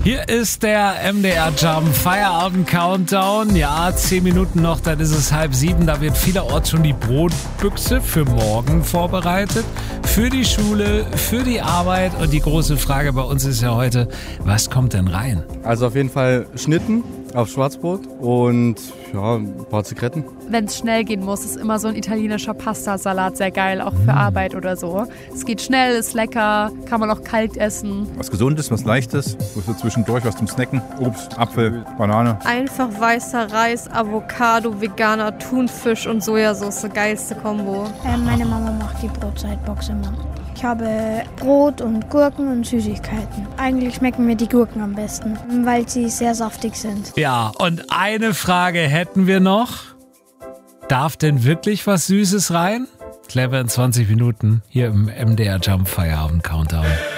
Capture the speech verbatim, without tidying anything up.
Hier ist der M D R Jump Feierabend Countdown. Ja, zehn Minuten noch, dann ist es halb sieben. Da wird vielerorts schon die Brotbüchse für morgen vorbereitet. Für die Schule, für die Arbeit. Und die große Frage bei uns ist ja heute, was kommt denn rein? Also auf jeden Fall Schnitten auf Schwarzbrot und ja, ein paar Zigaretten. Wenn es schnell gehen muss, ist immer so ein italienischer Pastasalat sehr geil, auch für Arbeit oder so. Es geht schnell, ist lecker, kann man auch kalt essen. Was Gesundes, was Leichtes, so zwischendurch was zum Snacken. Obst, Apfel, Banane. Einfach weißer Reis, Avocado, veganer Thunfisch und Sojasauce, geilste Kombo. Äh, meine Mama macht die Brotzeitbox immer. Ich habe Brot und Gurken und Süßigkeiten. Eigentlich schmecken mir die Gurken am besten, weil sie sehr saftig sind. Ja, und eine Frage hätten wir noch. Darf denn wirklich was Süßes rein? Clever in zwanzig Minuten hier im M D R Jump Feierabend Countdown.